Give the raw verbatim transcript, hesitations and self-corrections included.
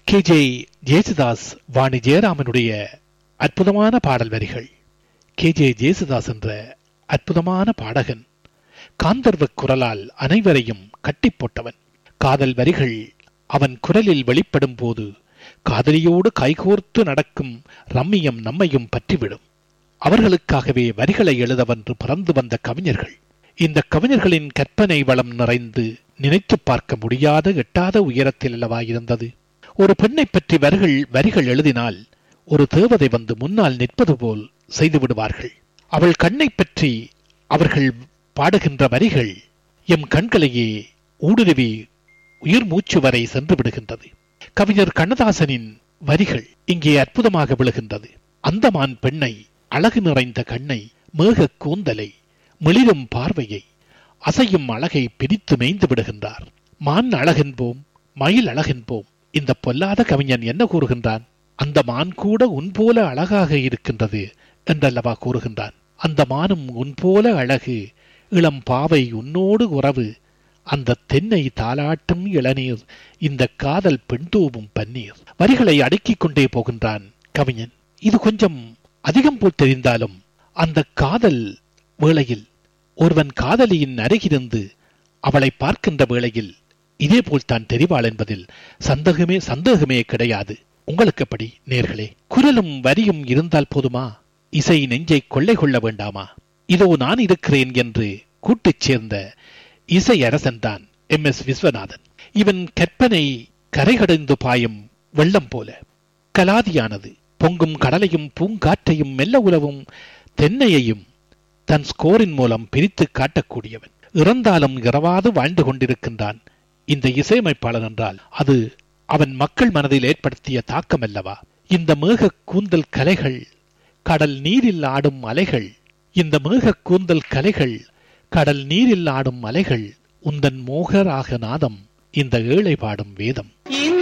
K J Yesudas Vani ஜெயராமனுடைய அற்புதமான பாடல் வரிகள். கே ஜே ஜேசுதாஸ் என்ற அற்புதமான பாடகன் காந்தர்வ குரலால் அனைவரையும் கட்டி போட்டவன். காதல் வரிகள் அவன் குரலில் வெளிப்படும் போது காதலியோடு கைகோர்த்து நடக்கும் ரம்மியம் நம்மையும் பற்றிவிடும். அவர்களுக்காகவே வரிகளை எழுதவென்று பிறந்து வந்த கவிஞர்கள். இந்த கவிஞர்களின் கற்பனை வளம் நிறைந்து நினைத்து பார்க்க முடியாத எட்டாத உயரத்தில் அல்லவா இருந்தது. ஒரு பெண்ணை பற்றி வரிகள் வரிகள் எழுதினால் ஒரு தேவதை வந்து முன்னால் நிற்பது போல் செய்து விடுவார்கள். அவள் கண்ணை பற்றி அவர்கள் பாடுகின்ற வரிகள் எம் கண்களையே ஊடுருவி உயிர் மூச்சு வரை சென்று விடுகின்றது. கவிஞர் கண்ணதாசனின் வரிகள் இங்கே அற்புதமாக விழுகின்றது. அந்தமான் பெண்ணை, அழகு நிறைந்த கண்ணை, மேக கூந்தலை, மிளிரும் பார்வையை, அசையும் அழகை பிரித்து மேய்ந்து விடுகின்றார். மான் அழகென்போம், மயில் அழகென்போம். இந்த பொல்லாத கவிஞன் என்ன கூறுகின்றான்? அந்த மான் கூட உன் போல அழகாக இருக்கின்றது என்றல்லவா கூறுகின்றான். அந்த மானும் உன் போல அழகு, இளம் பாவை உன்னோடு உறவு, அந்த தென்னை தாலாட்டும் இளநீர், இந்த காதல் பெண் தூவும் பன்னீர். வரிகளை அடுக்கிக் கொண்டே போகின்றான் கவிஞன். இது கொஞ்சம் அதிகம் போல் தெரிந்தாலும் அந்த காதல் வேளையில் ஒருவன் காதலியின் அருகிருந்து அவளை பார்க்கின்ற வேளையில் இதே போல் தான் தெரிவாள் என்பதில் சந்தேகமே சந்தேகமே கிடையாது. உங்களுக்கு எப்படி நேர்களே? குரலும் வரியும் இருந்தால் போதுமா? இசை நெஞ்சை கொள்ளை கொள்ள வேண்டாமா? இதோ நான் இருக்கிறேன் என்று கூட்டுச் சேர்ந்த இசை அரசன்தான் எம் எஸ் விஸ்வநாதன். இவன் கற்பனை கரைகடைந்து பாயும் வெள்ளம் போல கலாதியானது. பொங்கும் கடலையும் பூங்காற்றையும் மெல்ல உலவும் தென்னையையும் தன் ஸ்கோரின் மூலம் பிரித்து காட்டக்கூடியவன். இறந்தாலும் இரவாது வாழ்ந்து கொண்டிருக்கின்றான் இந்த இசையமைப்பாளன் என்றால் அது அவன் மக்கள் மனதில் ஏற்படுத்திய தாக்கம் அல்லவா? இந்த மேக கூந்தல் கலைகள், கடல் நீரில் ஆடும் அலைகள், இந்த மேக கூந்தல் கலைகள், கடல் நீரில் ஆடும் அலைகள், உந்தன் மோகராக நாதம், இந்த ஏழை பாடும் வேதம்.